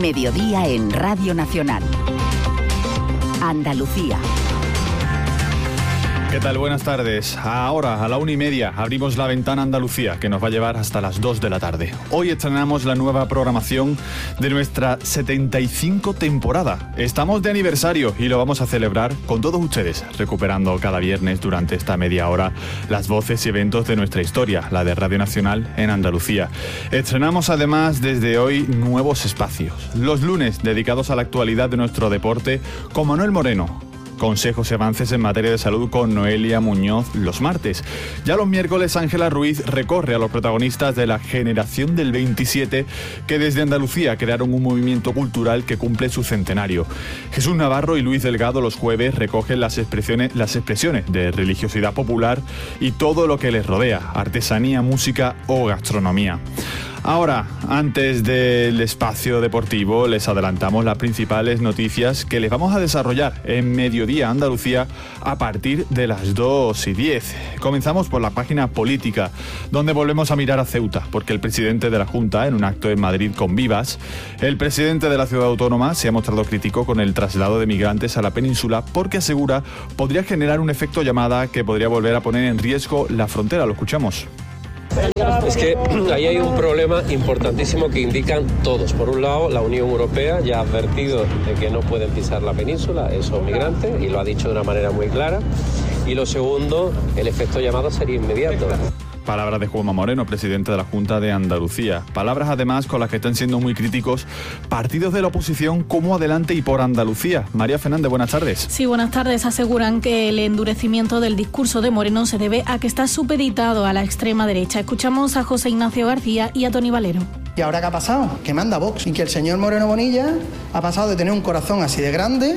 Mediodía en Radio Nacional. Andalucía. ¿Qué tal? Buenas tardes. Ahora, a la 1:30, abrimos la ventana Andalucía, que nos va a llevar hasta las 2 de la tarde. Hoy estrenamos la nueva programación de nuestra 75 temporada. Estamos de aniversario y lo vamos a celebrar con todos ustedes, recuperando cada viernes durante esta media hora las voces y eventos de nuestra historia, la de Radio Nacional en Andalucía. Estrenamos además desde hoy nuevos espacios. Los lunes, dedicados a la actualidad de nuestro deporte, con Manuel Moreno. Consejos y avances en materia de salud con Noelia Muñoz los martes. Ya los miércoles, Ángela Ruiz recorre a los protagonistas de la generación del 27 que desde Andalucía crearon un movimiento cultural que cumple su centenario. Jesús Navarro y Luis Delgado los jueves recogen las expresiones de religiosidad popular y todo lo que les rodea, artesanía, música o gastronomía. Ahora, antes del espacio deportivo, les adelantamos las principales noticias que les vamos a desarrollar en Mediodía Andalucía a partir de las 2:10. Comenzamos por la página política, donde volvemos a mirar a Ceuta, porque el presidente de la Junta, en un acto en Madrid con Vivas, el presidente de la ciudad autónoma se ha mostrado crítico con el traslado de migrantes a la península, porque asegura podría generar un efecto llamada que podría volver a poner en riesgo la frontera. Lo escuchamos. Es que ahí hay un problema importantísimo que indican todos. Por un lado, la Unión Europea ya ha advertido de que no pueden pisar la península esos migrantes y lo ha dicho de una manera muy clara. Y lo segundo, el efecto llamado sería inmediato. Palabras de Juanma Moreno, presidente de la Junta de Andalucía. Palabras además con las que están siendo muy críticos partidos de la oposición como Adelante y Por Andalucía. María Fernández, buenas tardes. Sí, buenas tardes. Aseguran que el endurecimiento del discurso de Moreno se debe a que está supeditado a la extrema derecha. Escuchamos a José Ignacio García y a Toni Valero. ¿Y ahora qué ha pasado? Que manda Vox y que el señor Moreno Bonilla ha pasado de tener un corazón así de grande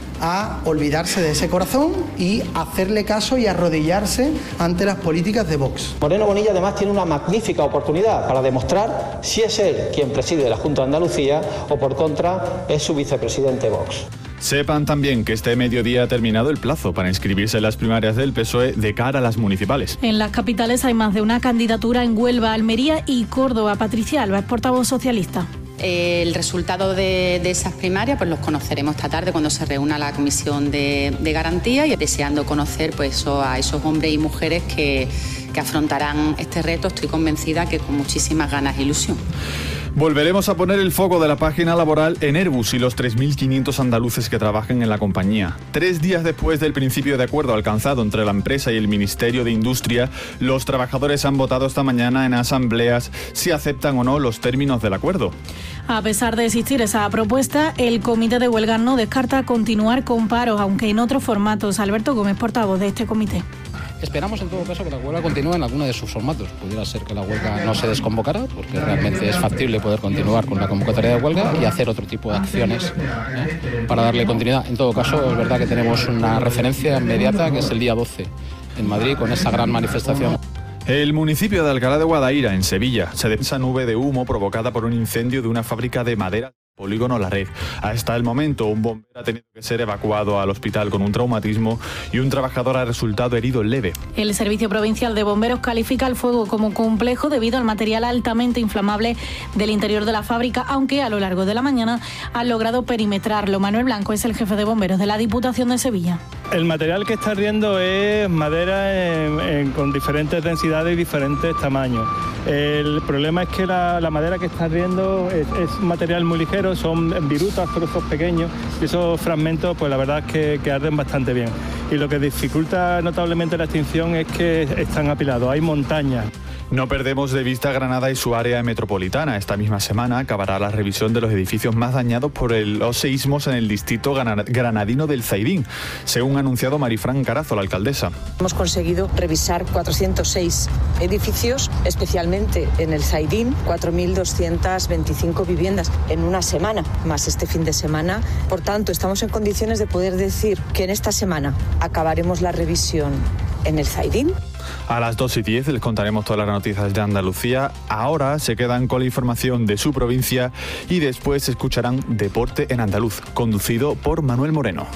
a olvidarse de ese corazón y hacerle caso y arrodillarse ante las políticas de Vox. Moreno Bonilla además tiene una magnífica oportunidad para demostrar si es él quien preside la Junta de Andalucía o por contra es su vicepresidente Vox. Sepan también que este mediodía ha terminado el plazo para inscribirse en las primarias del PSOE de cara a las municipales. En las capitales hay más de una candidatura en Huelva, Almería y Córdoba. Patricia Alba es portavoz socialista. El resultado de esas primarias pues los conoceremos esta tarde cuando se reúna la comisión de garantía y deseando conocer pues a esos hombres y mujeres que afrontarán este reto. Estoy convencida que con muchísimas ganas e ilusión. Volveremos a poner el foco de la página laboral en Airbus y los 3.500 andaluces que trabajan en la compañía. 3 días después del principio de acuerdo alcanzado entre la empresa y el Ministerio de Industria, los trabajadores han votado esta mañana en asambleas si aceptan o no los términos del acuerdo. A pesar de existir esa propuesta, el comité de huelga no descarta continuar con paros, aunque en otros formatos. Alberto Gómez, portavoz de este comité. Esperamos en todo caso que la huelga continúe en alguno de sus formatos. Pudiera ser que la huelga no se desconvocara, porque realmente es factible poder continuar con la convocatoria de huelga y hacer otro tipo de acciones para darle continuidad. En todo caso, es verdad que tenemos una referencia inmediata, que es el día 12 en Madrid, con esa gran manifestación. El municipio de Alcalá de Guadaira, en Sevilla, se debe esa nube de humo provocada por un incendio de una fábrica de madera. Polígono La Red. Hasta el momento, un bombero ha tenido que ser evacuado al hospital con un traumatismo y un trabajador ha resultado herido leve. El Servicio Provincial de Bomberos califica el fuego como complejo debido al material altamente inflamable del interior de la fábrica, aunque a lo largo de la mañana han logrado perimetrarlo. Manuel Blanco es el jefe de bomberos de la Diputación de Sevilla. El material que está ardiendo es madera con diferentes densidades y diferentes tamaños. El problema es que la madera que está ardiendo es material muy ligero, son virutas, trozos pequeños, y esos fragmentos pues la verdad es que arden bastante bien. Y lo que dificulta notablemente la extinción es que están apilados, hay montañas. No perdemos de vista Granada y su área metropolitana. Esta misma semana acabará la revisión de los edificios más dañados por los seísmos en el distrito granadino del Zaidín, según ha anunciado Marifran Carazo, la alcaldesa. Hemos conseguido revisar 406 edificios, especialmente en el Zaidín, 4.225 viviendas en una semana, más este fin de semana. Por tanto, estamos en condiciones de poder decir que en esta semana acabaremos la revisión en el Zaidín. A las 2:10 les contaremos todas las noticias de Andalucía. Ahora se quedan con la información de su provincia y después escucharán Deporte en Andaluz, conducido por Manuel Moreno.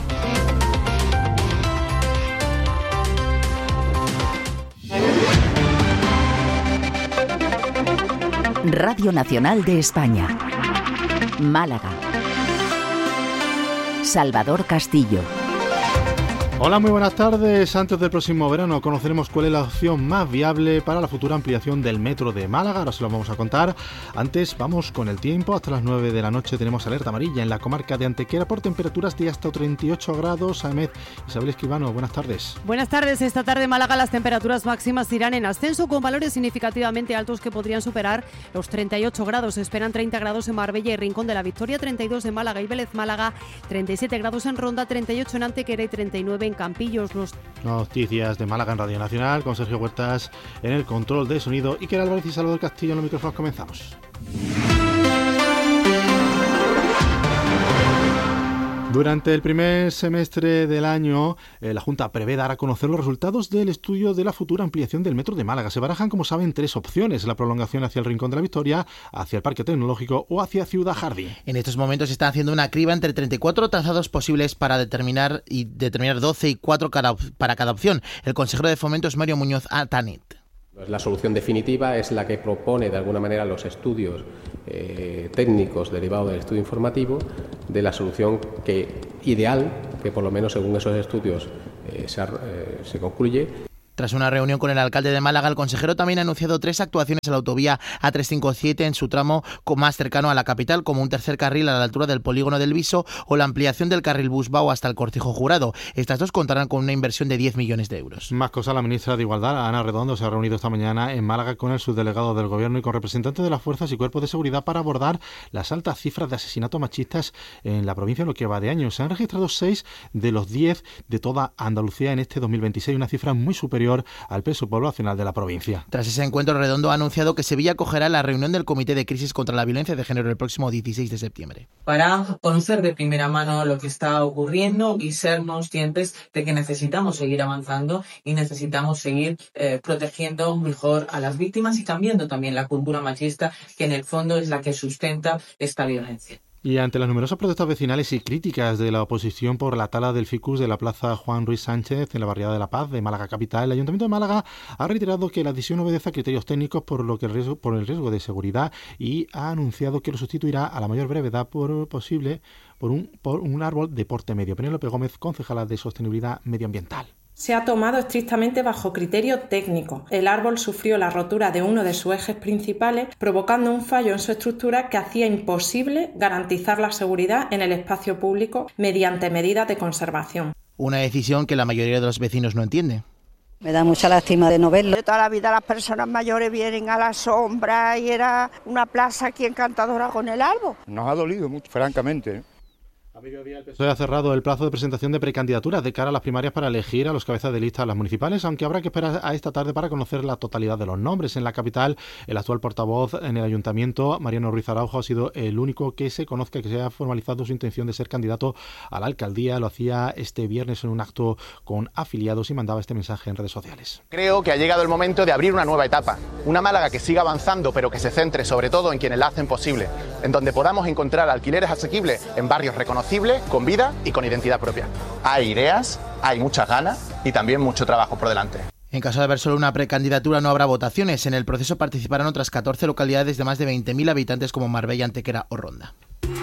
Radio Nacional de España. Málaga. Salvador Castillo. Hola, muy buenas tardes. Antes del próximo verano conoceremos cuál es la opción más viable para la futura ampliación del metro de Málaga. Ahora se lo vamos a contar. Antes vamos con el tiempo. Hasta las 9 de la noche tenemos alerta amarilla en la comarca de Antequera por temperaturas de hasta 38 grados. Ahmed, Isabel Escribano, buenas tardes. Buenas tardes. Esta tarde en Málaga las temperaturas máximas irán en ascenso con valores significativamente altos que podrían superar los 38 grados. Se esperan 30 grados en Marbella y Rincón de la Victoria, 32 en Málaga y Vélez Málaga, 37 grados en Ronda, 38 en Antequera y 39 en Campillos. Noticias de Málaga en Radio Nacional con Sergio Huertas en el control de sonido y Iker Álvarez y Salvador Castillo en los micrófonos. Comenzamos. Durante el primer semestre del año, la Junta prevé dar a conocer los resultados del estudio de la futura ampliación del metro de Málaga. Se barajan, como saben, tres opciones: la prolongación hacia el Rincón de la Victoria, hacia el Parque Tecnológico o hacia Ciudad Jardín. En estos momentos se están haciendo una criba entre 34 trazados posibles para determinar 12 y 4 para cada opción. El consejero de Fomento es Mario Muñoz Tanit. La solución definitiva es la que propone de alguna manera los estudios técnicos derivados del estudio informativo de la solución ideal, que por lo menos según esos estudios se concluye. Tras una reunión con el alcalde de Málaga, el consejero también ha anunciado 3 actuaciones a la autovía A357 en su tramo más cercano a la capital, como un tercer carril a la altura del polígono del Viso o la ampliación del carril Busbao hasta el Cortijo Jurado. Estas dos contarán con una inversión de 10 millones de euros. Más cosas, la ministra de Igualdad, Ana Redondo, se ha reunido esta mañana en Málaga con el subdelegado del Gobierno y con representantes de las fuerzas y cuerpos de seguridad para abordar las altas cifras de asesinatos machistas en la provincia en lo que va de año. Se han registrado 6 de los 10 de toda Andalucía en este 2026, una cifra muy superior al peso poblacional de la provincia. Tras ese encuentro, Redondo ha anunciado que Sevilla acogerá la reunión del Comité de Crisis contra la Violencia de Género el próximo 16 de septiembre. Para conocer de primera mano lo que está ocurriendo y ser conscientes de que necesitamos seguir avanzando y necesitamos seguir protegiendo mejor a las víctimas y cambiando también la cultura machista, que en el fondo es la que sustenta esta violencia. Y ante las numerosas protestas vecinales y críticas de la oposición por la tala del ficus de la plaza Juan Ruiz Sánchez en la barriada de La Paz de Málaga capital, el Ayuntamiento de Málaga ha reiterado que la decisión obedece a criterios técnicos por el riesgo de seguridad y ha anunciado que lo sustituirá a la mayor brevedad posible por un árbol de porte medio. Penélope Gómez, concejala de Sostenibilidad Medioambiental. Se ha tomado estrictamente bajo criterio técnico. El árbol sufrió la rotura de uno de sus ejes principales, provocando un fallo en su estructura que hacía imposible garantizar la seguridad en el espacio público mediante medidas de conservación. Una decisión que la mayoría de los vecinos no entiende. Me da mucha lástima de no verlo. De toda la vida las personas mayores vienen a la sombra y era una plaza aquí encantadora con el árbol. Nos ha dolido mucho, francamente. El PSOE ha cerrado el plazo de presentación de precandidaturas de cara a las primarias para elegir a los cabezas de lista a las municipales, aunque habrá que esperar a esta tarde para conocer la totalidad de los nombres. En la capital, el actual portavoz en el ayuntamiento, Mariano Ruiz Araujo, ha sido el único que se conozca que se ha formalizado su intención de ser candidato a la alcaldía. Lo hacía este viernes en un acto con afiliados y mandaba este mensaje en redes sociales. Creo que ha llegado el momento de abrir una nueva etapa, una Málaga que siga avanzando, pero que se centre sobre todo en quienes la hacen posible, en donde podamos encontrar alquileres asequibles en barrios reconocibles, con vida y con identidad propia. Hay ideas, hay muchas ganas y también mucho trabajo por delante. En caso de haber solo una precandidatura no habrá votaciones. En el proceso participarán otras 14 localidades de más de 20.000 habitantes como Marbella, Antequera o Ronda.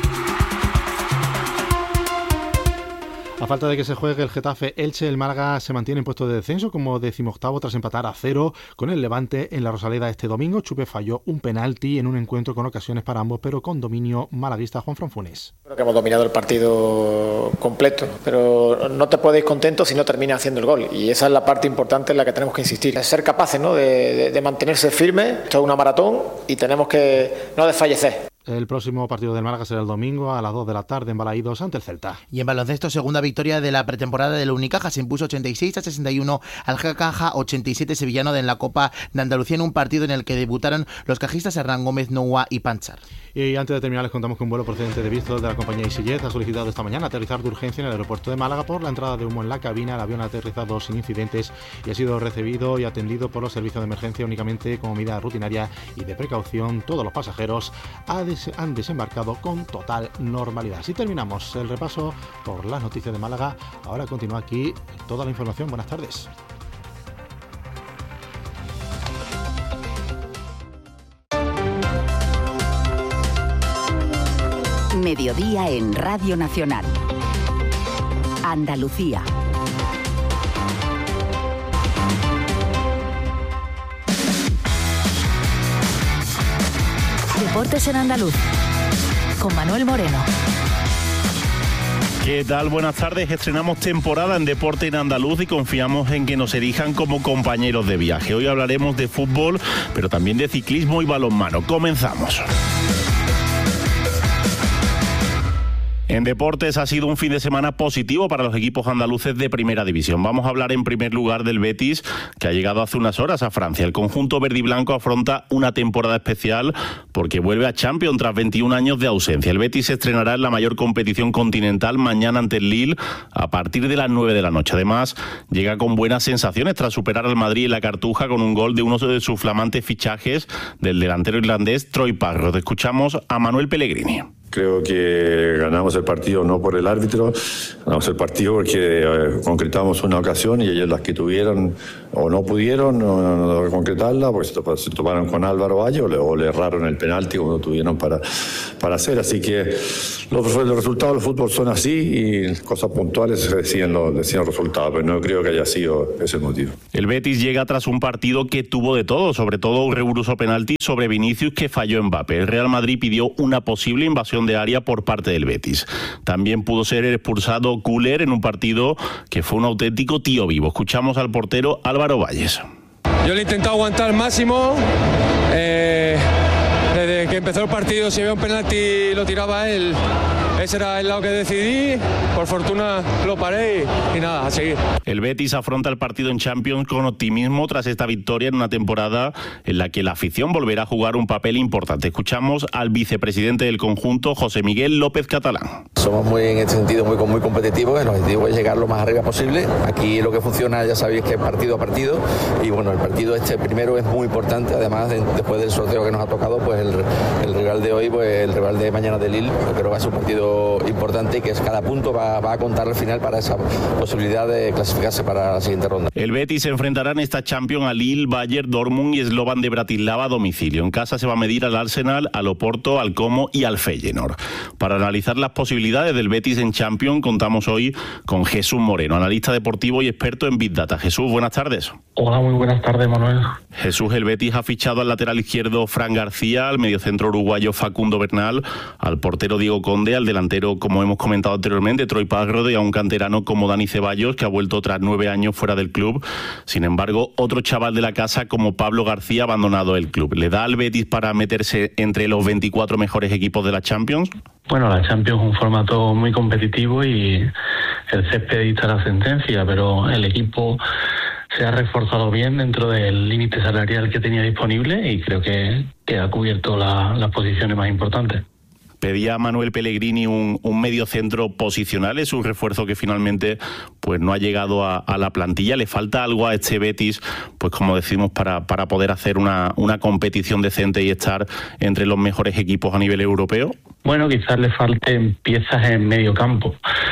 A falta de que se juegue el Getafe-Elche, el Málaga se mantiene en puesto de descenso como 18º tras empatar a 0 con el Levante en la Rosaleda este domingo. Chupe falló un penalti en un encuentro con ocasiones para ambos, pero con dominio malaguista. Juanfran Funes. Creo que hemos dominado el partido completo, pero no te puedes ir contento si no terminas haciendo el gol, y esa es la parte importante en la que tenemos que insistir. Ser capaces, ¿no?, de mantenerse firmes. Esto es una maratón y tenemos que no desfallecer. El próximo partido del Málaga será el domingo a las 2 de la tarde en Balaídos ante el Celta. Y en baloncesto, segunda victoria de la pretemporada del Unicaja. Se impuso 86-61 al Caja 87 sevillano en la Copa de Andalucía, en un partido en el que debutaron los cajistas Hernán Gómez, Noua y Panchar. Y antes de terminar les contamos que un vuelo procedente de Bristol de la compañía EasyJet ha solicitado esta mañana aterrizar de urgencia en el aeropuerto de Málaga por la entrada de humo en la cabina. El avión ha aterrizado sin incidentes y ha sido recibido y atendido por los servicios de emergencia únicamente como medida rutinaria y de precaución. Todos los pasajeros han desembarcado con total normalidad. Así terminamos el repaso por las noticias de Málaga. Ahora continúa aquí toda la información. Buenas tardes. Mediodía en Radio Nacional. Andalucía. Deportes en Andaluz, con Manuel Moreno. ¿Qué tal? Buenas tardes. Estrenamos temporada en Deporte en Andaluz y confiamos en que nos elijan como compañeros de viaje. Hoy hablaremos de fútbol, pero también de ciclismo y balonmano. Comenzamos. En deportes ha sido un fin de semana positivo para los equipos andaluces de primera división. Vamos a hablar en primer lugar del Betis, que ha llegado hace unas horas a Francia. El conjunto verde y blanco afronta una temporada especial porque vuelve a Champions tras 21 años de ausencia. El Betis se estrenará en la mayor competición continental mañana ante el Lille a partir de las 9 de la noche. Además, llega con buenas sensaciones tras superar al Madrid en la Cartuja con un gol de uno de sus flamantes fichajes, del delantero irlandés Troy Parrott. Escuchamos a Manuel Pellegrini. Creo que ganamos el partido no por el árbitro, ganamos el partido porque concretamos una ocasión y ellos las que tuvieron o no pudieron no concretarla, pues se tomaron con Álvaro Valle o le erraron el penalti como lo tuvieron para hacer. Así que los resultados del fútbol son así y cosas puntuales decían los resultados, pero no creo que haya sido ese el motivo. El Betis llega tras un partido que tuvo de todo, sobre todo un riguroso penalti sobre Vinicius que falló Mbappé. El Real Madrid pidió una posible invasión de área por parte del Betis. También pudo ser expulsado Güler en un partido que fue un auténtico tío vivo. Escuchamos al portero Álvaro Valles. Yo le he intentado aguantar al máximo. Desde que empezó el partido, si había un penalti lo tiraba él. Ese era el lado que decidí, por fortuna lo paré y nada, a seguir. El Betis afronta el partido en Champions con optimismo tras esta victoria en una temporada en la que la afición volverá a jugar un papel importante. Escuchamos al vicepresidente del conjunto, José Miguel López Catalán. Somos muy, en este sentido, muy competitivos. El objetivo es llegar lo más arriba posible. Aquí lo que funciona, ya sabéis, que es partido a partido. Y bueno, el partido este primero es muy importante. Además, después del sorteo que nos ha tocado, pues el rival de hoy, pues el rival de mañana de Lille, creo que va a ser un partido importante y que cada punto va a contar al final para esa posibilidad de clasificarse para la siguiente ronda. El Betis se enfrentará en esta Champions a Lille, Bayern, Dortmund y Slovan de Bratislava a domicilio. En casa se va a medir al Arsenal, al Oporto, al Como y al Feyenoord. Para analizar las posibilidades del Betis en Champions contamos hoy con Jesús Moreno, analista deportivo y experto en Big Data. Jesús, buenas tardes. Hola, muy buenas tardes, Manuel. Jesús, el Betis ha fichado al lateral izquierdo Fran García, al mediocentro uruguayo Facundo Bernal, al portero Diego Conde, al delantero, como hemos comentado anteriormente, Troy Parrott, y a un canterano como Dani Ceballos, que ha vuelto tras 9 años fuera del club. Sin embargo, otro chaval de la casa como Pablo García ha abandonado el club. ¿Le da al Betis para meterse entre los 24 mejores equipos de la Champions? Bueno, la Champions es un formato muy competitivo y el césped dicta la sentencia, pero el equipo se ha reforzado bien dentro del límite salarial que tenía disponible y creo que ha cubierto las posiciones más importantes. Pedía Manuel Pellegrini un mediocentro posicional, es un refuerzo que finalmente pues no ha llegado a la plantilla. ¿Le falta algo a este Betis, pues como decimos, para poder hacer una competición decente y estar entre los mejores equipos a nivel europeo? Bueno, quizás le falten piezas en medio campo,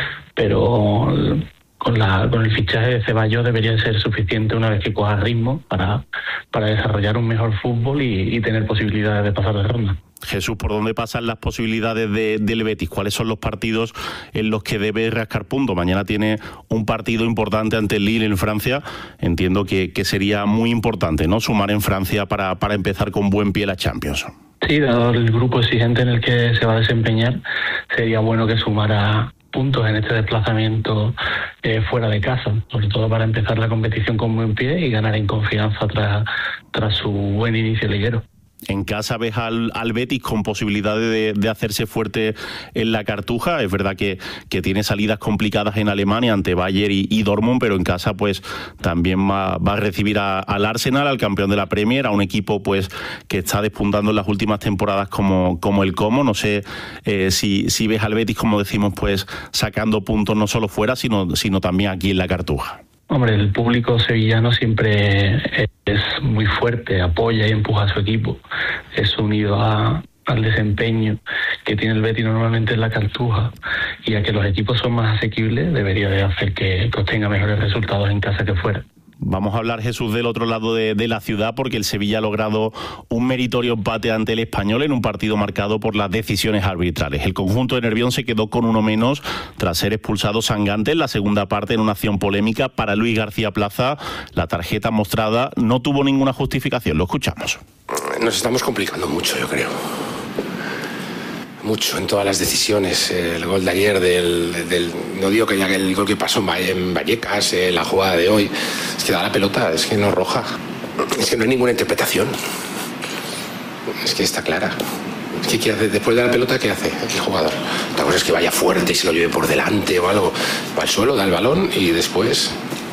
pero con el fichaje de Ceballos debería ser suficiente una vez que coja ritmo para desarrollar un mejor fútbol y tener posibilidades de pasar de ronda. Jesús, ¿por dónde pasan las posibilidades del Betis? ¿Cuáles son los partidos en los que debe rascar puntos? Mañana tiene un partido importante ante el Lille en Francia. Entiendo que sería muy importante, ¿no?, sumar en Francia para empezar con buen pie la Champions. Sí, dado el grupo exigente en el que se va a desempeñar, sería bueno que sumara puntos en este desplazamiento fuera de casa, sobre todo para empezar la competición con buen pie y ganar en confianza tras su buen inicio liguero. En casa ves al Betis con posibilidades de hacerse fuerte en la Cartuja. Es verdad que tiene salidas complicadas en Alemania ante Bayern y Dortmund, pero en casa pues también va a recibir al Arsenal, al campeón de la Premier, a un equipo pues que está despuntando en las últimas temporadas como el Como. No sé si ves al Betis, como decimos, pues sacando puntos no solo fuera, sino también aquí en la Cartuja. Hombre, el público sevillano siempre es muy fuerte, apoya y empuja a su equipo. Es unido al desempeño que tiene el Betis normalmente en la Cartuja y a que los equipos son más asequibles, debería de hacer que obtenga mejores resultados en casa que fuera. Vamos a hablar, Jesús, del otro lado de la ciudad, porque el Sevilla ha logrado un meritorio empate ante el Español en un partido marcado por las decisiones arbitrales. El conjunto de Nervión se quedó con uno menos tras ser expulsado Sangante en la segunda parte en una acción polémica. Para Luis García Plaza, la tarjeta mostrada no tuvo ninguna justificación. Lo escuchamos. Nos estamos complicando mucho, yo creo. Mucho en todas las decisiones. El gol de ayer no digo que ya el gol que pasó en Vallecas, la jugada de hoy, es que da la pelota, es que no es roja, es que no hay ninguna interpretación, es que está clara. Es que ¿qué hace? Después de la pelota, ¿qué hace el jugador? Otra cosa es que vaya fuerte y se lo lleve por delante o algo, va al suelo, da el balón y después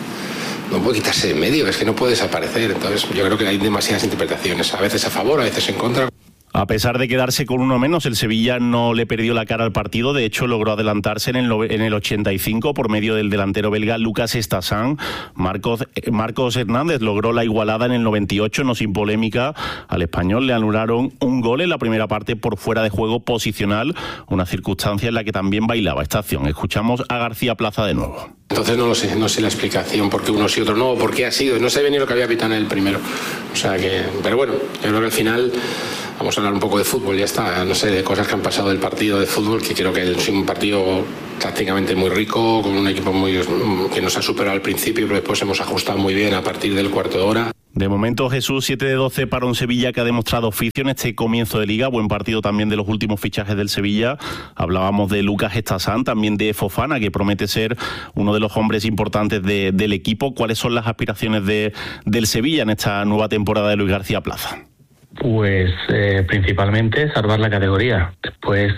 no puede quitarse de en medio, es que no puede desaparecer. Entonces yo creo que hay demasiadas interpretaciones, a veces a favor, a veces en contra. A pesar de quedarse con uno menos, el Sevilla no le perdió la cara al partido. De hecho, logró adelantarse en el 85 por medio del delantero belga Lucas Estassán. Marcos Hernández logró la igualada en el 98, no sin polémica. Al Español le anularon un gol en la primera parte por fuera de juego posicional, una circunstancia en la que también bailaba esta acción. Escuchamos a García Plaza de nuevo. Entonces no sé la explicación, por qué uno sí, otro no, por qué ha sido. No sé ni lo que había pitado en el primero. O sea que, pero bueno, yo creo que al final vamos a hablar un poco de fútbol, ya está, no sé, de cosas que han pasado del partido de fútbol, que creo que es un partido tácticamente muy rico, con un equipo que nos ha superado al principio, pero después hemos ajustado muy bien a partir del cuarto de hora. De momento, Jesús, 7 de 12 para un Sevilla que ha demostrado oficio en este comienzo de Liga. Buen partido también de los últimos fichajes del Sevilla. Hablábamos de Lucas Estassán, también de Fofana, que promete ser uno de los hombres importantes del equipo. ¿Cuáles son las aspiraciones del Sevilla en esta nueva temporada de Luis García Plaza? Pues principalmente salvar la categoría. Después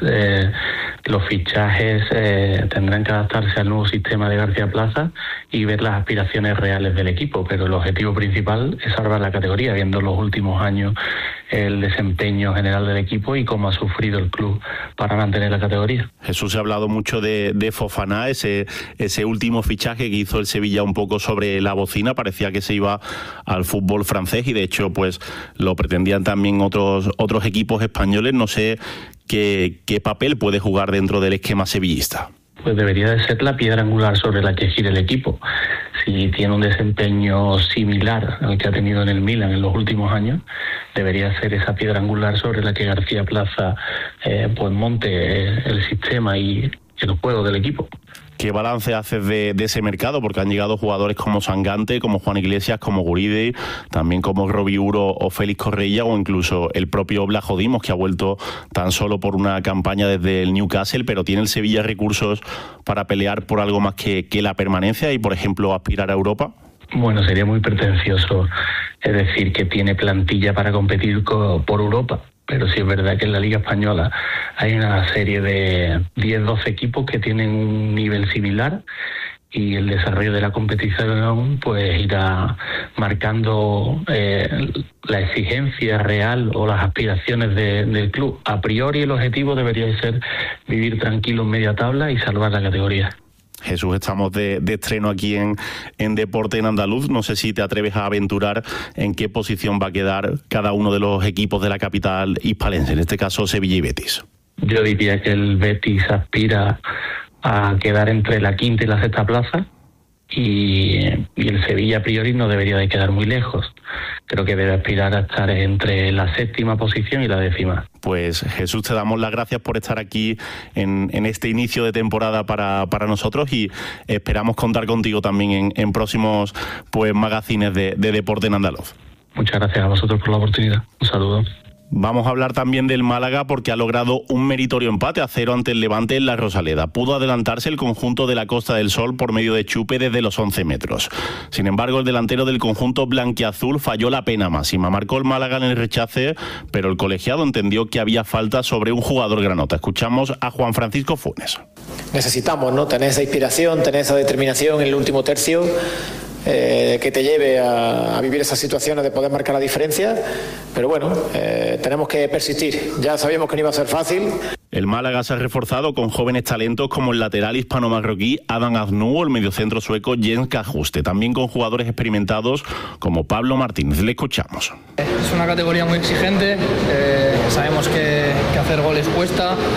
los fichajes tendrán que adaptarse al nuevo sistema de García Plaza y ver las aspiraciones reales del equipo, pero el objetivo principal es salvar la categoría, viendo los últimos años el desempeño general del equipo y cómo ha sufrido el club para mantener la categoría. Jesús, se ha hablado mucho de Fofana, ese último fichaje que hizo el Sevilla un poco sobre la bocina. Parecía que se iba al fútbol francés y de hecho pues lo pretendían también otros equipos españoles. No sé qué papel puede jugar dentro del esquema sevillista. Pues debería de ser la piedra angular sobre la que gira el equipo. Si tiene un desempeño similar al que ha tenido en el Milan en los últimos años, debería ser esa piedra angular sobre la que García Plaza pues monte el sistema y el juego del equipo. ¿Qué balance haces de ese mercado? Porque han llegado jugadores como Sangante, como Juan Iglesias, como Guridi, también como Robiuro o Félix Correia, o incluso el propio Blajo Dimos, que ha vuelto tan solo por una campaña desde el Newcastle, pero ¿tiene el Sevilla recursos para pelear por algo más que la permanencia y, por ejemplo, aspirar a Europa? Bueno, sería muy pretencioso decir que tiene plantilla para competir por Europa. Pero sí es verdad que en la Liga Española hay una serie de 10-12 equipos que tienen un nivel similar y el desarrollo de la competición pues irá marcando la exigencia real o las aspiraciones del club. A priori el objetivo debería ser vivir tranquilo en media tabla y salvar la categoría. Jesús, estamos de estreno aquí en Deporte en Andaluz. No sé si te atreves a aventurar en qué posición va a quedar cada uno de los equipos de la capital hispalense, en este caso Sevilla y Betis. Yo diría que el Betis aspira a quedar entre la quinta y la sexta plaza y el Sevilla a priori no debería de quedar muy lejos. Creo que debe aspirar a estar entre la séptima posición y la décima. Pues Jesús, te damos las gracias por estar aquí en este inicio de temporada para nosotros y esperamos contar contigo también en próximos magazines de Deporte en Andaluz. Muchas gracias a vosotros por la oportunidad. Un saludo. Vamos a hablar también del Málaga porque ha logrado un meritorio empate a 0 ante el Levante en la Rosaleda. Pudo adelantarse el conjunto de la Costa del Sol por medio de chupe desde los 11 metros. Sin embargo, el delantero del conjunto blanquiazul falló la pena máxima. Marcó el Málaga en el rechace, pero el colegiado entendió que había falta sobre un jugador granota. Escuchamos a Juan Francisco Funes. Necesitamos, ¿no?, tener esa inspiración, tener esa determinación en el último tercio. Que te lleve a vivir esas situaciones de poder marcar la diferencia, pero bueno, tenemos que persistir. Ya sabíamos que no iba a ser fácil. El Málaga se ha reforzado con jóvenes talentos como el lateral hispano-marroquí Adam Aznou o el mediocentro sueco Jens Kajuste, también con jugadores experimentados como Pablo Martínez. Le escuchamos. Es una categoría muy exigente, sabemos que hacer goles cuesta.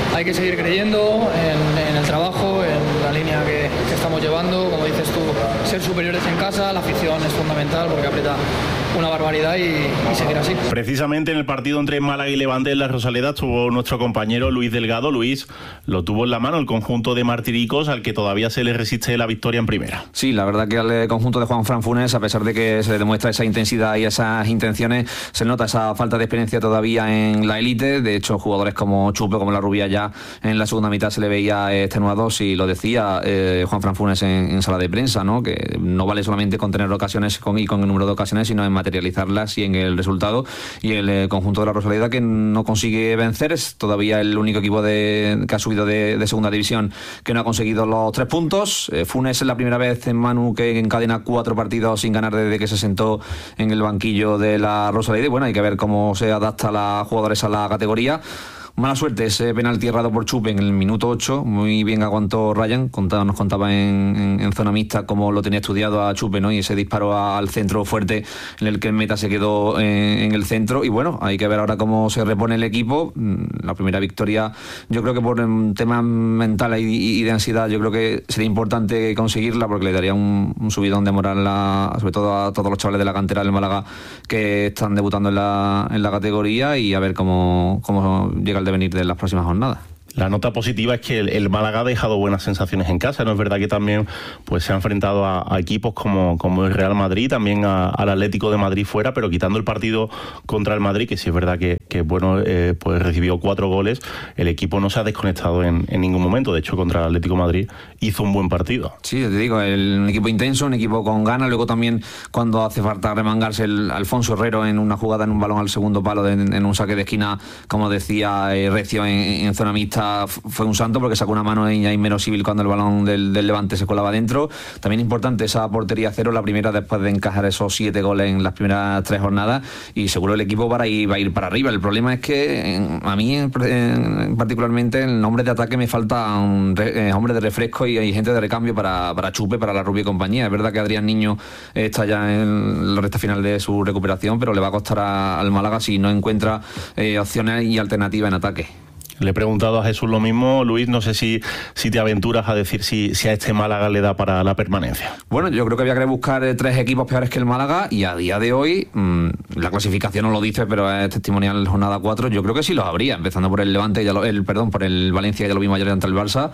hay que seguir creyendo en el trabajo, en la línea que estamos llevando. Como dices tú, ser superiores en casa, la afición es fundamental porque aprieta una barbaridad y seguir así. Precisamente en el partido entre Málaga y Levante en la Rosaleda estuvo nuestro compañero Luis Delgado. Luis, lo tuvo en la mano el conjunto de martiricos al que todavía se le resiste la victoria en primera. Sí, la verdad que al conjunto de Juanfran Funes, a pesar de que se le demuestra esa intensidad y esas intenciones, se nota esa falta de experiencia todavía en la élite. De hecho, jugadores como Chupe, como la Rubia, ya en la segunda mitad se le veía extenuados, y lo decía Juanfran Funes en sala de prensa, ¿no? Que no vale solamente con tener ocasiones y con el número de ocasiones, sino en materializarlas y en el resultado. Y el conjunto de la Rosaleda, que no consigue vencer, es todavía el único equipo que ha subido de segunda división que no ha conseguido los 3 puntos. Funes es la primera vez en Manu que encadena 4 partidos sin ganar desde que se sentó en el banquillo de la Rosaleda, y bueno, hay que ver cómo se adapta a los jugadores a la categoría. Mala suerte ese penalti errado por Chupe en el minuto 8. Muy bien aguantó Ryan. Nos contaba en zona mixta cómo lo tenía estudiado a Chupe, ¿no? Y ese disparo al centro fuerte en el que el meta se quedó en el centro. Y bueno, hay que ver ahora cómo se repone el equipo. La primera victoria, yo creo que por temas mentales y de ansiedad, yo creo que sería importante conseguirla, porque le daría un subidón de moral sobre todo a todos los chavales de la cantera del Málaga que están debutando en la categoría, y a ver cómo llega el devenir de las próximas jornadas. La nota positiva es que el Málaga ha dejado buenas sensaciones en casa. No es verdad que también pues se ha enfrentado a equipos como el Real Madrid, también al Atlético de Madrid fuera, pero quitando el partido contra el Madrid, que sí es verdad que bueno, pues recibió 4 goles, el equipo no se ha desconectado en ningún momento. De hecho, contra el Atlético de Madrid hizo un buen partido. Sí, te digo, un equipo intenso, un equipo con ganas. Luego también, cuando hace falta remangarse, el Alfonso Herrero en una jugada, en un balón al segundo palo, en un saque de esquina, como decía Recio, en zona mixta, fue un santo, porque sacó una mano inmerosible cuando el balón del Levante se colaba dentro. También importante esa portería cero, la primera después de encajar esos 7 goles en las primeras 3 jornadas, y seguro el equipo va a ir para arriba. El problema es que a mí particularmente en nombre de ataque me falta hombres de refresco y gente de recambio para Chupe, para la Rubia y compañía. Es verdad que Adrián Niño está ya en la recta final de su recuperación, pero le va a costar al Málaga si no encuentra opciones y alternativas en ataque. Le he preguntado a Jesús lo mismo. Luis, no sé si te aventuras a decir si a este Málaga le da para la permanencia. Bueno, yo creo que había que buscar 3 equipos peores que el Málaga, y a día de hoy, la clasificación no lo dice, pero es testimonial jornada 4, yo creo que sí los habría, empezando por el Levante, por el Valencia, ya lo vimos ayer ante el Barça.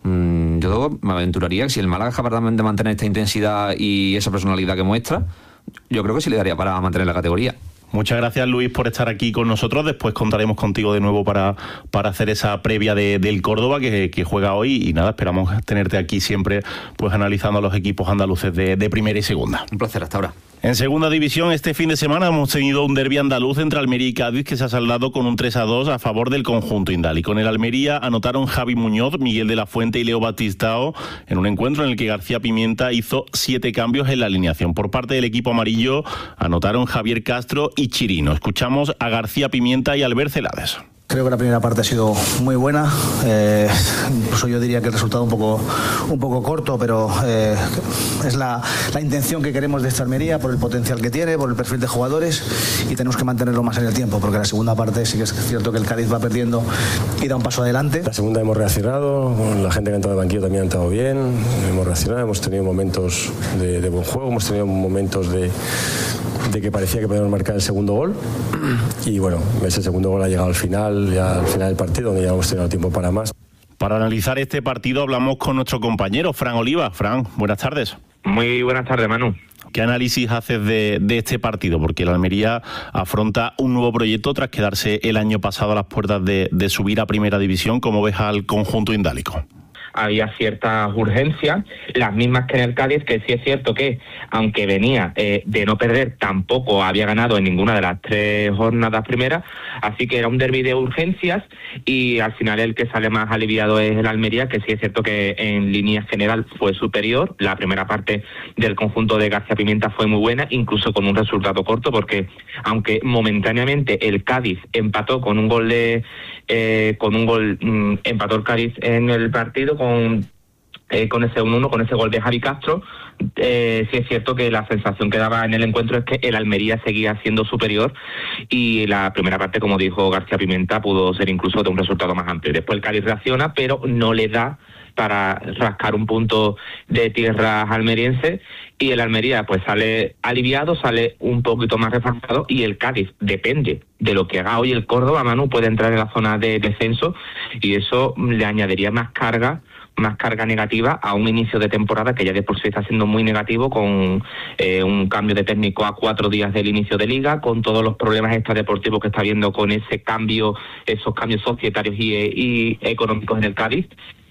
Yo me aventuraría que si el Málaga es capaz de mantener esta intensidad y esa personalidad que muestra, yo creo que sí le daría para mantener la categoría. Muchas gracias, Luis, por estar aquí con nosotros. Después contaremos contigo de nuevo para hacer esa previa del Córdoba que juega hoy, y nada, esperamos tenerte aquí siempre pues analizando a los equipos andaluces de primera y segunda. Un placer, hasta ahora. En segunda división, este fin de semana hemos tenido un derbi andaluz entre Almería y Cádiz que se ha saldado con un 3-2 a favor del conjunto indálico. En el Almería anotaron Javi Muñoz, Miguel de la Fuente y Leo Batistao, en un encuentro en el que García Pimienta hizo 7 cambios en la alineación. Por parte del equipo amarillo anotaron Javier Castro y Chirino. Escuchamos a García Pimienta y Albert Celades. Creo que la primera parte ha sido muy buena, incluso yo diría que el resultado un poco corto, pero es la intención que queremos de esta Almería, por el potencial que tiene, por el perfil de jugadores, y tenemos que mantenerlo más en el tiempo, porque la segunda parte sí que es cierto que el Cádiz va perdiendo y da un paso adelante. La segunda hemos reaccionado, la gente que ha entrado al banquillo también ha entrado bien, hemos reaccionado, hemos tenido momentos de buen juego, hemos tenido momentos de que parecía que podíamos marcar el segundo gol, y bueno, ese segundo gol ha llegado al final del partido, donde ya hemos tenido tiempo para más. Para analizar este partido hablamos con nuestro compañero Fran Oliva. Fran, buenas tardes. Muy buenas tardes, Manu. ¿Qué análisis haces de este partido? Porque el Almería afronta un nuevo proyecto tras quedarse el año pasado a las puertas de subir a Primera División. ¿Cómo ves al conjunto indálico? Había ciertas urgencias, las mismas que en el Cádiz, que sí es cierto que, aunque venía de no perder, tampoco había ganado en ninguna de las 3 jornadas primeras, así que era un derbi de urgencias, y al final el que sale más aliviado es el Almería, que sí es cierto que en línea general fue superior. La primera parte del conjunto de García Pimienta fue muy buena, incluso con un resultado corto, porque aunque momentáneamente el Cádiz empató con un gol empató el Cádiz en el partido con con ese 1-1, con ese gol de Javi Castro. Sí es cierto que la sensación que daba en el encuentro es que el Almería seguía siendo superior y la primera parte, como dijo García Pimenta, pudo ser incluso de un resultado más amplio. Después el Cádiz reacciona, pero no le da para rascar un punto de tierra almeriense, y el Almería pues sale aliviado, sale un poquito más reforzado, y el Cádiz, depende de lo que haga hoy el Córdoba, Manu, puede entrar en la zona de descenso, y eso le añadiría más carga negativa a un inicio de temporada que ya de por sí está siendo muy negativo, con un cambio de técnico a 4 días del inicio de liga, con todos los problemas extradeportivos que está habiendo con esos cambios societarios y económicos en el Cádiz,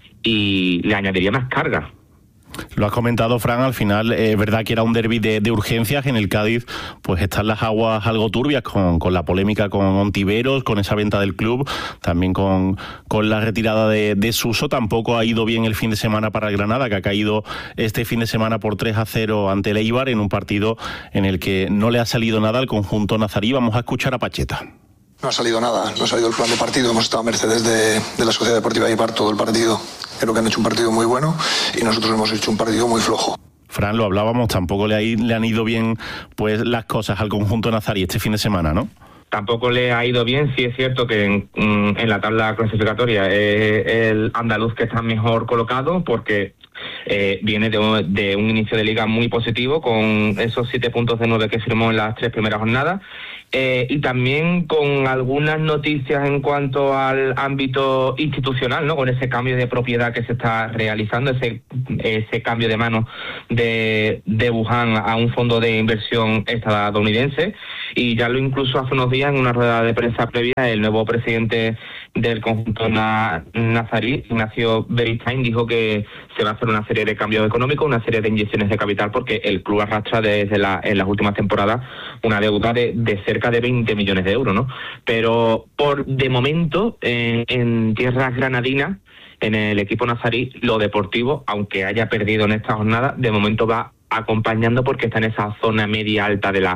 y le añadiría más carga. Lo has comentado, Fran, al final es verdad que era un derbi de urgencias. En el Cádiz pues están las aguas algo turbias con la polémica con Ontiveros, con esa venta del club, también con la retirada de Suso. Tampoco ha ido bien el fin de semana para el Granada, que ha caído este fin de semana por 3-0 ante el Eibar, en un partido en el que no le ha salido nada al conjunto nazarí. Vamos a escuchar a Pacheta. No ha salido nada, no ha salido el plan de partido. Hemos estado a mercedes de la Sociedad Deportiva Eibar todo el partido. Creo que han hecho un partido muy bueno y nosotros hemos hecho un partido muy flojo. Fran, lo hablábamos, tampoco le han ido bien pues las cosas al conjunto nazarí este fin de semana, ¿no? Tampoco le ha ido bien. Sí es cierto que en la tabla clasificatoria es el andaluz que está mejor colocado, porque viene de un inicio de liga muy positivo, con esos 7 puntos de 9 que firmó en las 3 primeras jornadas. Y también con algunas noticias en cuanto al ámbito institucional, ¿no? Con ese cambio de propiedad que se está realizando, ese cambio de mano de Wuhan a un fondo de inversión estadounidense. Y ya incluso hace unos días, en una rueda de prensa previa, el nuevo presidente del conjunto nazarí, Ignacio Beristain, dijo que se va a hacer una serie de cambios económicos, una serie de inyecciones de capital, porque el club arrastra en las últimas temporadas una deuda de cerca de 20 millones de euros, ¿no? Pero de momento, en tierras granadinas, en el equipo nazarí, lo deportivo, aunque haya perdido en esta jornada, de momento va acompañando, porque está en esa zona media alta de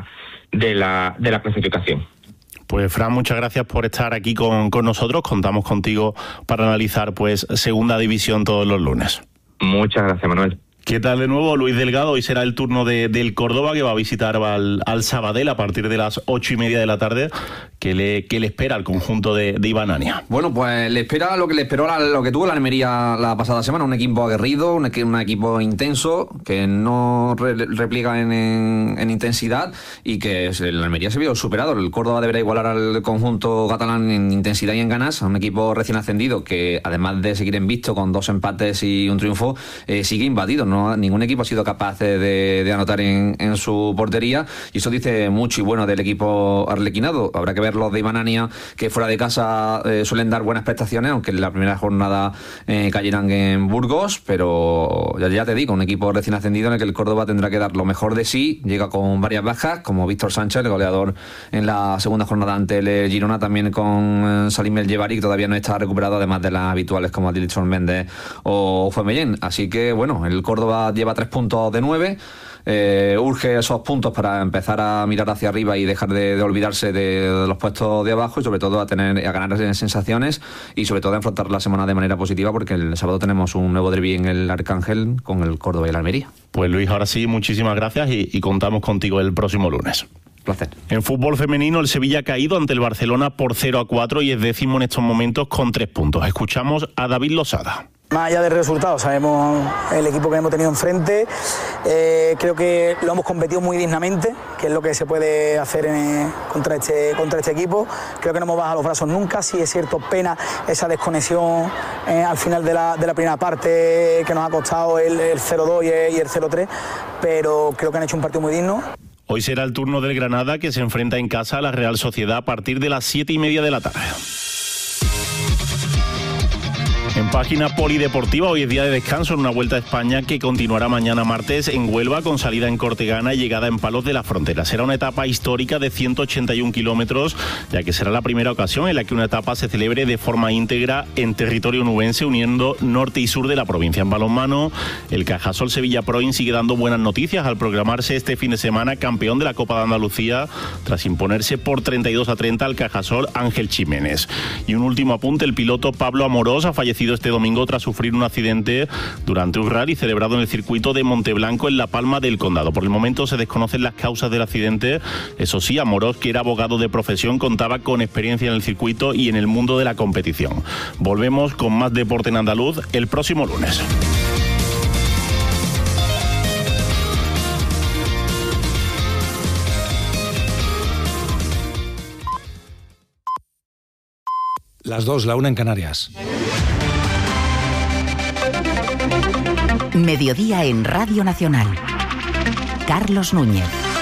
la clasificación. Pues Fran, muchas gracias por estar aquí con nosotros. Contamos contigo para analizar pues Segunda División todos los lunes. Muchas gracias, Manuel. ¿Qué tal de nuevo, Luis Delgado? Hoy será el turno del Córdoba, que va a visitar al Sabadell a partir de las 8:30 de la tarde. ¿Qué le espera al conjunto de Iván Ania? Bueno, pues le espera lo que le esperó lo que tuvo la Almería la pasada semana, un equipo aguerrido, un equipo intenso, que no repliega en intensidad, y que la Almería se vio superado. El Córdoba deberá igualar al conjunto catalán en intensidad y en ganas, a un equipo recién ascendido que, además de seguir invicto con 2 empates y un triunfo, sigue imbatido. Ningún equipo ha sido capaz de anotar en su portería, y eso dice mucho y bueno del equipo arlequinado. Habrá que ver los de Iván Ania, que fuera de casa suelen dar buenas prestaciones, aunque en la primera jornada cayeran en Burgos, pero ya te digo, un equipo recién ascendido en el que el Córdoba tendrá que dar lo mejor de sí. Llega con varias bajas, como Víctor Sánchez, el goleador en la segunda jornada ante el Girona, también con Salim El Jebari, que todavía no está recuperado, además de las habituales como Dilson Méndez o Femellén. Así que bueno, el Córdoba lleva 3 puntos de 9. Urge esos puntos para empezar a mirar hacia arriba y dejar de olvidarse de los puestos de abajo, y sobre todo a ganar sensaciones, y sobre todo a enfrentar la semana de manera positiva, porque el sábado tenemos un nuevo derbi en el Arcángel con el Córdoba y el Almería. Pues Luis, ahora sí, muchísimas gracias y contamos contigo el próximo lunes. Placer. En fútbol femenino, el Sevilla ha caído ante el Barcelona por 0-4 y es décimo en estos momentos con 3 puntos. Escuchamos a David Losada. Más allá del resultado, sabemos el equipo que hemos tenido enfrente. Creo que lo hemos competido muy dignamente, que es lo que se puede hacer contra este equipo. Creo que no hemos bajado los brazos nunca. Sí es cierto, pena esa desconexión al final de la primera parte, que nos ha costado el 0-2 y el 0-3, pero creo que han hecho un partido muy digno. Hoy será el turno del Granada, que se enfrenta en casa a la Real Sociedad a partir de las 7:30 de la tarde. En página polideportiva, hoy es día de descanso en una Vuelta a España que continuará mañana martes en Huelva, con salida en Cortegana y llegada en Palos de la Frontera. Será una etapa histórica de 181 kilómetros, ya que será la primera ocasión en la que una etapa se celebre de forma íntegra en territorio onubense, uniendo norte y sur de la provincia. En balonmano, el Cajasol Sevilla Proin sigue dando buenas noticias al proclamarse este fin de semana campeón de la Copa de Andalucía, tras imponerse por 32-30 al Cajasol Ángel Chiménez. Y un último apunte: el piloto Pablo Amorós ha fallecido detenido este domingo tras sufrir un accidente durante un rally celebrado en el circuito de Monteblanco en La Palma del Condado. Por el momento se desconocen las causas del accidente. Eso sí, Amorós, que era abogado de profesión, contaba con experiencia en el circuito y en el mundo de la competición. Volvemos con más deporte en andaluz el próximo lunes. Las 2, la 1 en Canarias. Mediodía en Radio Nacional. Carlos Núñez.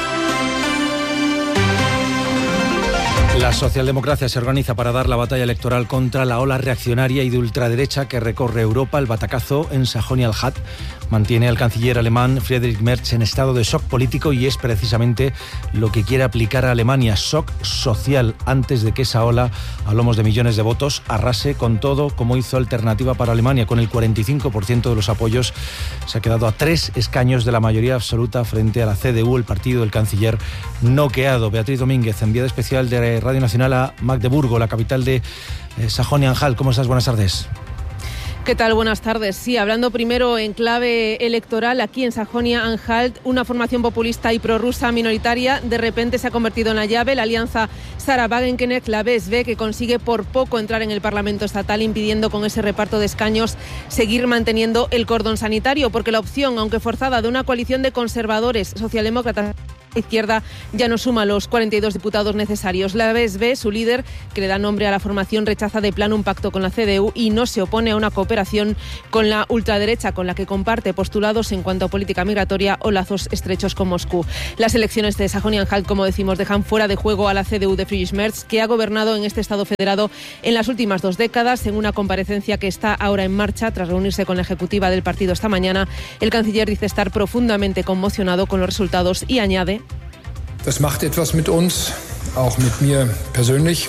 La socialdemocracia se organiza para dar la batalla electoral contra la ola reaccionaria y de ultraderecha que recorre Europa. El batacazo en Sajonia-Anhalt mantiene al canciller alemán Friedrich Merz en estado de shock político y es precisamente lo que quiere aplicar a Alemania, shock social, antes de que esa ola a lomos de millones de votos arrase con todo, como hizo Alternativa para Alemania. Con el 45% de los apoyos se ha quedado a 3 escaños de la mayoría absoluta frente a la CDU, el partido del canciller noqueado. Beatriz Domínguez, enviada especial de Radio Nacional a Magdeburgo, la capital de Sajonia-Anhalt. ¿Cómo estás? Buenas tardes. ¿Qué tal? Buenas tardes. Sí, hablando primero en clave electoral, aquí en Sajonia-Anhalt, una formación populista y prorrusa minoritaria de repente se ha convertido en la llave. La alianza Sarah Wagenknecht, la BSW, que consigue por poco entrar en el Parlamento estatal, impidiendo con ese reparto de escaños seguir manteniendo el cordón sanitario, porque la opción, aunque forzada, de una coalición de conservadores, socialdemócratas, izquierda ya no suma los 42 diputados necesarios. La BSW, su líder, que le da nombre a la formación, rechaza de plano un pacto con la CDU y no se opone a una cooperación con la ultraderecha, con la que comparte postulados en cuanto a política migratoria o lazos estrechos con Moscú. Las elecciones de Sajonia-Anhalt, como decimos, dejan fuera de juego a la CDU de Friedrich Merz, que ha gobernado en este estado federado en las últimas 2 décadas. En una comparecencia que está ahora en marcha, tras reunirse con la ejecutiva del partido esta mañana, el canciller dice estar profundamente conmocionado con los resultados y añade: Das macht etwas mit uns, auch mit mir persönlich.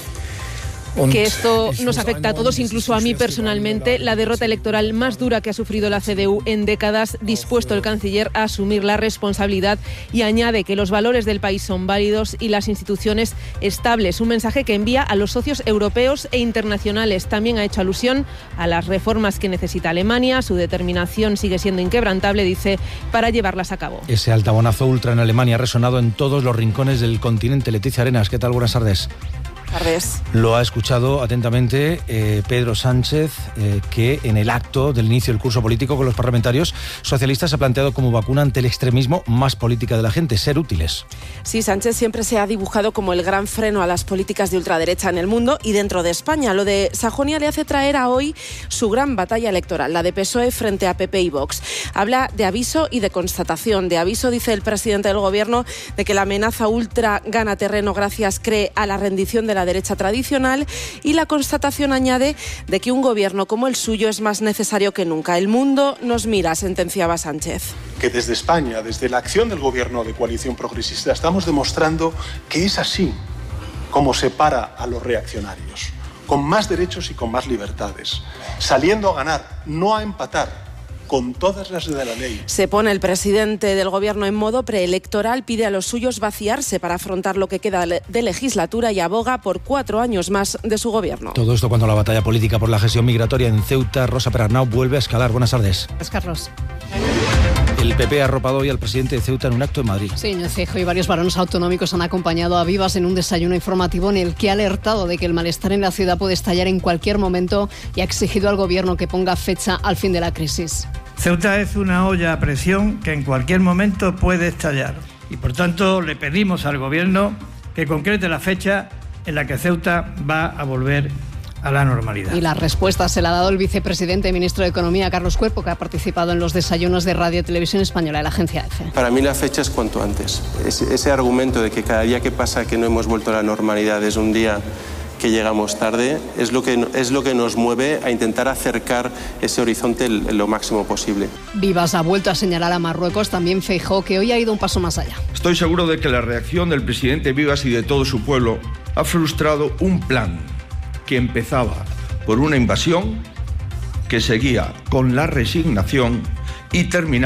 Que esto nos afecta a todos, incluso a mí personalmente. La derrota electoral más dura que ha sufrido la CDU en décadas, dispuesto el canciller a asumir la responsabilidad, y añade que los valores del país son válidos y las instituciones estables. Un mensaje que envía a los socios europeos e internacionales. También ha hecho alusión a las reformas que necesita Alemania. Su determinación sigue siendo inquebrantable, dice, para llevarlas a cabo. Ese altabonazo ultra en Alemania ha resonado en todos los rincones del continente. Leticia Arenas, ¿qué tal? Buenas tardes. Tardes. Lo ha escuchado atentamente Pedro Sánchez, que en el acto del inicio del curso político con los parlamentarios socialistas ha planteado como vacuna ante el extremismo más política de la gente, ser útiles. Sí, Sánchez siempre se ha dibujado como el gran freno a las políticas de ultraderecha en el mundo y dentro de España. Lo de Sajonia le hace traer a hoy su gran batalla electoral, la de PSOE frente a PP y Vox. Habla de aviso y de constatación. De aviso, dice el presidente del Gobierno, de que la amenaza ultra gana terreno gracias, cree, a la rendición de la derecha tradicional, y la constatación, añade, de que un gobierno como el suyo es más necesario que nunca. El mundo nos mira, sentenciaba Sánchez. Que desde España, desde la acción del gobierno de coalición progresista, estamos demostrando que es así como se para a los reaccionarios, con más derechos y con más libertades, saliendo a ganar, no a empatar, con todas las de la ley. Se pone el presidente del Gobierno en modo preelectoral, pide a los suyos vaciarse para afrontar lo que queda de legislatura y aboga por 4 años más de su gobierno. Todo esto cuando la batalla política por la gestión migratoria en Ceuta, Rosa Perarnau, vuelve a escalar. Buenas tardes. Pues Carlos. El PP ha arropado hoy al presidente de Ceuta en un acto en Madrid. Sí, Núñez Feijóo y varios varones autonómicos han acompañado a Vivas en un desayuno informativo en el que ha alertado de que el malestar en la ciudad puede estallar en cualquier momento y ha exigido al gobierno que ponga fecha al fin de la crisis. Ceuta es una olla a presión que en cualquier momento puede estallar y por tanto le pedimos al gobierno que concrete la fecha en la que Ceuta va a volver a la normalidad. Y la respuesta se la ha dado el vicepresidente y ministro de Economía, Carlos Cuerpo, que ha participado en los desayunos de Radio y Televisión Española de la agencia EFE. Para mí la fecha es cuanto antes. Ese argumento de que cada día que pasa que no hemos vuelto a la normalidad es un día que llegamos tarde, es lo que nos mueve a intentar acercar ese horizonte lo máximo posible. Vivas ha vuelto a señalar a Marruecos, también Feijóo, que hoy ha ido un paso más allá. Estoy seguro de que la reacción del presidente Vivas y de todo su pueblo ha frustrado un plan que empezaba por una invasión, que seguía con la resignación y terminaba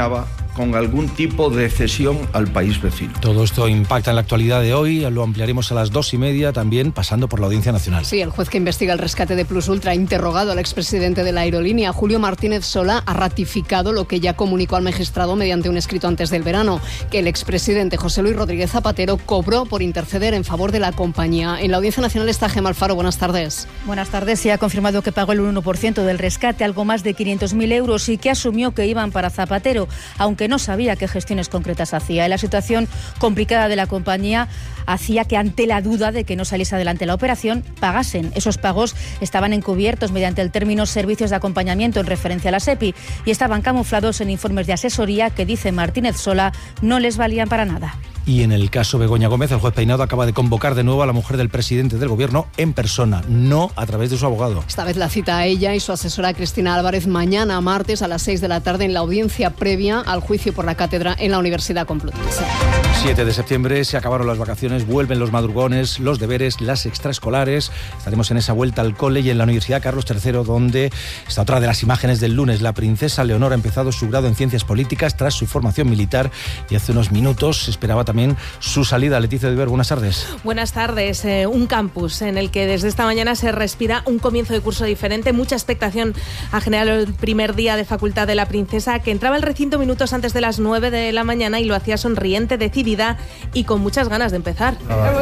con algún tipo de cesión al país vecino. Todo esto impacta en la actualidad de hoy, lo ampliaremos a las 2:30, también pasando por la Audiencia Nacional. Sí, el juez que investiga el rescate de Plus Ultra ha interrogado al expresidente de la aerolínea. Julio Martínez Solá ha ratificado lo que ya comunicó al magistrado mediante un escrito antes del verano, que el expresidente José Luis Rodríguez Zapatero cobró por interceder en favor de la compañía. En la Audiencia Nacional está Gemma Alfaro. Buenas tardes. Buenas tardes. Se ha confirmado que pagó el 1% del rescate, algo más de 500.000 euros, y que asumió que iban para Zapatero, aunque no sabía qué gestiones concretas hacía. La situación complicada de la compañía hacía que, ante la duda de que no saliese adelante la operación, pagasen. Esos pagos estaban encubiertos mediante el término servicios de acompañamiento en referencia a la SEPI y estaban camuflados en informes de asesoría que, dice Martínez Solá, no les valían para nada. Y en el caso Begoña Gómez, el juez Peinado acaba de convocar de nuevo a la mujer del presidente del Gobierno en persona, no a través de su abogado. Esta vez la cita a ella y su asesora Cristina Álvarez mañana martes a las 6 de la tarde en la audiencia previa al juicio por la cátedra en la Universidad Complutense. 7 de septiembre, se acabaron las vacaciones, vuelven los madrugones, los deberes, las extraescolares. Estaremos en esa vuelta al cole y en la Universidad Carlos III, donde está otra de las imágenes del lunes. La princesa Leonor ha empezado su grado en Ciencias Políticas tras su formación militar y hace unos minutos se esperaba también su salida. Leticia de Iber, buenas tardes. Buenas tardes. Un campus en el que desde esta mañana se respira un comienzo de curso diferente. Mucha expectación ha generado el primer día de facultad de la princesa, que entraba al recinto minutos antes de las 9 de la mañana y lo hacía sonriente, decidida y con muchas ganas de empezar.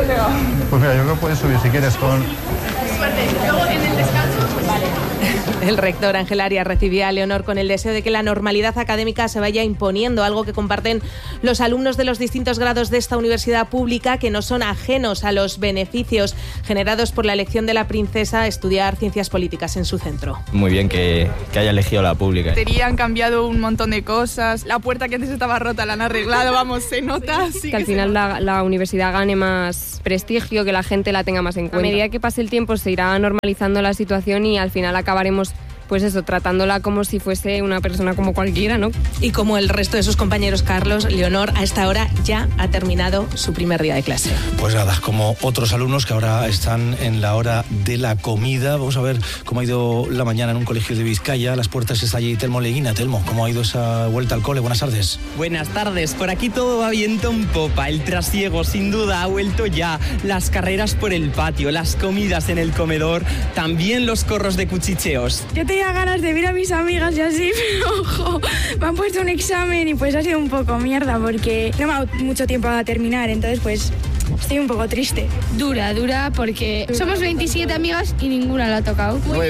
Pues mira, yo creo que puedes subir si quieres con... Suerte. Luego en el descanso. Vale. El rector Ángel Arias recibía a Leonor con el deseo de que la normalidad académica se vaya imponiendo, algo que comparten los alumnos de los distintos grados de esta universidad pública, que no son ajenos a los beneficios generados por la elección de la princesa a estudiar Ciencias Políticas en su centro. Muy bien que haya elegido la pública. Han cambiado un montón de cosas, la puerta que antes estaba rota la han arreglado, vamos, se nota. Sí que al final la universidad gane más prestigio, que la gente la tenga más en cuenta. A medida que pase el tiempo se irá normalizando la situación y al final acabaremos, pues eso, tratándola como si fuese una persona como cualquiera, ¿no? Y como el resto de sus compañeros, Carlos, Leonor a esta hora ya ha terminado su primer día de clase. Pues nada, como otros alumnos que ahora están en la hora de la comida. Vamos a ver cómo ha ido la mañana en un colegio de Vizcaya. A las puertas está allí Telmo Leguina. Telmo, ¿cómo ha ido esa vuelta al cole? Buenas tardes. Buenas tardes. Por aquí todo va viento en popa. El trasiego, sin duda, ha vuelto ya. Las carreras por el patio, las comidas en el comedor, también los corros de cuchicheos. Yo tenía ganas de ver a mis amigas y así, pero ojo, me han puesto un examen y pues ha sido un poco mierda porque no me ha dado mucho tiempo a terminar, entonces pues estoy un poco triste. Dura porque somos 27 amigas y ninguna la ha tocado. Muy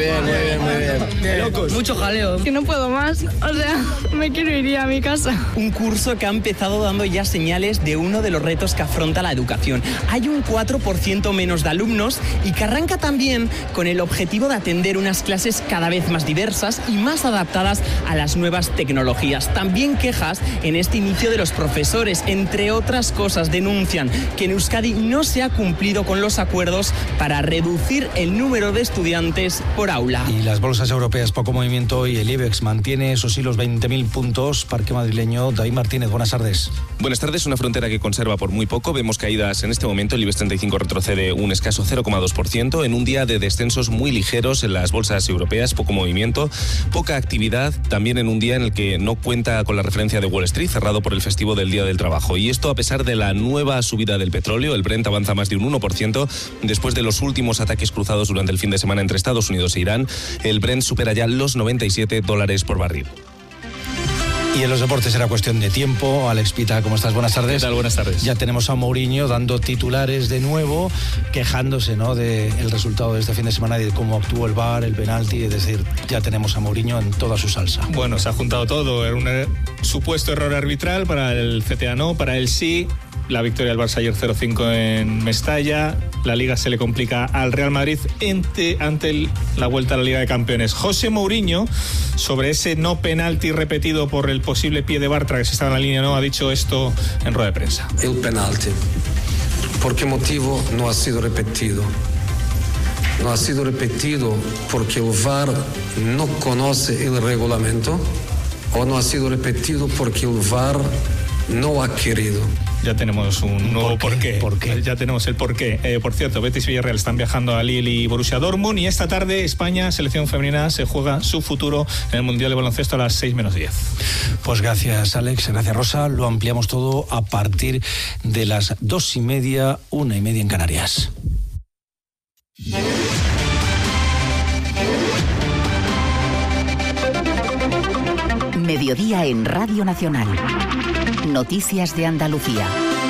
bien. Locos. Mucho jaleo. Que no puedo más, o sea, me quiero ir a mi casa. Un curso que ha empezado dando ya señales de uno de los retos que afronta la educación. Hay un 4% menos de alumnos y que arranca también con el objetivo de atender unas clases cada vez más diversas y más adaptadas a las nuevas tecnologías. También quejas en este inicio de los profesores. Entre otras cosas, denuncian que en Euskadi no se ha cumplido con los acuerdos para reducir el número de estudiantes por aula. Y las bolsas europeas, poco movimiento hoy. El IBEX mantiene, eso sí, los 20.000 puntos. Parque madrileño, David Martínez, buenas tardes. Buenas tardes. Una frontera que conserva por muy poco. Vemos caídas en este momento. El IBEX 35 retrocede un escaso 0,2% en un día de descensos muy ligeros en las bolsas europeas. Poco movimiento, poca actividad, también en un día en el que no cuenta con la referencia de Wall Street, cerrado por el festivo del Día del Trabajo. Y esto a pesar de la nueva subida del petróleo. El Brent avanza más de un 1% después de los últimos ataques cruzados durante el fin de semana entre Estados Unidos e Irán. El Brent supera ya los $97 por barril. Y en los deportes era cuestión de tiempo. Alex Pita, ¿cómo estás? Buenas tardes. ¿Qué tal? Buenas tardes. Ya tenemos a Mourinho dando titulares de nuevo, quejándose, ¿no?, del resultado de este fin de semana y de cómo actuó el VAR, el penalti. Es decir, ya tenemos a Mourinho en toda su salsa. Bueno, se ha juntado todo. Era un supuesto error arbitral, para el CTA no, para él sí. La victoria del Barça ayer 0-5 en Mestalla. La Liga se le complica al Real Madrid ante la vuelta a la Liga de Campeones. José Mourinho, sobre ese no penalti repetido por el posible pie de Bartra, que se estaba en la línea, no, ha dicho esto en rueda de prensa. El penalti. ¿Por qué motivo no ha sido repetido? No ha sido repetido porque el VAR no conoce el reglamento, o no ha sido repetido porque el VAR no ha querido. Ya tenemos un nuevo porqué. ¿Por qué? Ya tenemos el porqué. Por cierto, Betis y Villarreal están viajando a Lille y Borussia Dortmund, y esta tarde España, selección femenina, se juega su futuro en el Mundial de Baloncesto a las 6:10. Pues gracias, Alex, gracias, Rosa. Lo ampliamos todo a partir de las 2:30, 1:30 en Canarias. Mediodía en Radio Nacional. Noticias de Andalucía.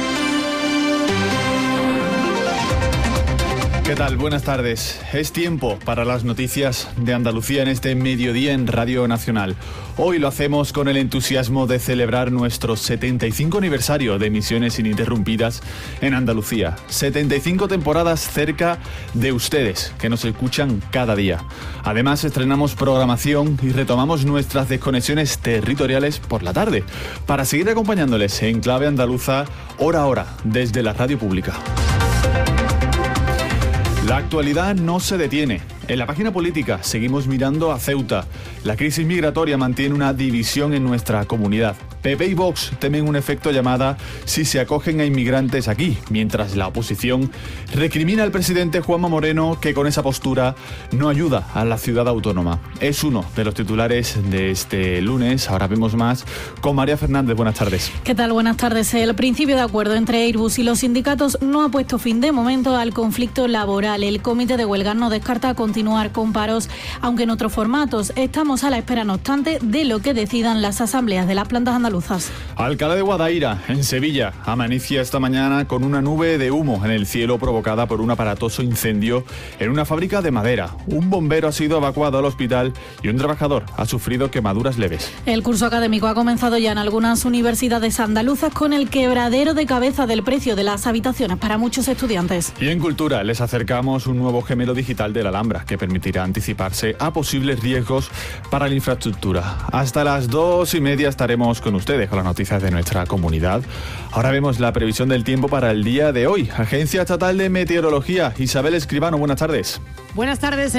¿Qué tal? Buenas tardes. Es tiempo para las noticias de Andalucía en este mediodía en Radio Nacional. Hoy lo hacemos con el entusiasmo de celebrar nuestro 75 aniversario de emisiones ininterrumpidas en Andalucía. 75 temporadas cerca de ustedes, que nos escuchan cada día. Además, estrenamos programación y retomamos nuestras desconexiones territoriales por la tarde, para seguir acompañándoles en clave andaluza, hora a hora, desde la radio pública. La actualidad no se detiene. En la página política seguimos mirando a Ceuta. La crisis migratoria mantiene una división en nuestra comunidad. PP y Vox temen un efecto llamada si se acogen a inmigrantes aquí, mientras la oposición recrimina al presidente Juanma Moreno, que con esa postura no ayuda a la ciudad autónoma. Es uno de los titulares de este lunes. Ahora vemos más con María Fernández. Buenas tardes. ¿Qué tal? Buenas tardes. El principio de acuerdo entre Airbus y los sindicatos no ha puesto fin de momento al conflicto laboral. El comité de huelga no descarta continuar con paros, aunque en otros formatos. Estamos a la espera, no obstante, de lo que decidan las asambleas de las plantas andaluzas. Alcalá de Guadaira, en Sevilla, amanecía esta mañana con una nube de humo en el cielo provocada por un aparatoso incendio en una fábrica de madera. Un bombero ha sido evacuado al hospital y un trabajador ha sufrido quemaduras leves. El curso académico ha comenzado ya en algunas universidades andaluzas con el quebradero de cabeza del precio de las habitaciones para muchos estudiantes. Y en cultura les acercamos un nuevo gemelo digital de la Alhambra que permitirá anticiparse a posibles riesgos para la infraestructura. Hasta las 2:30 estaremos con ustedes con las noticias de nuestra comunidad. Ahora vemos la previsión del tiempo para el día de hoy. Agencia Estatal de Meteorología, Isabel Escribano, buenas tardes. Buenas tardes.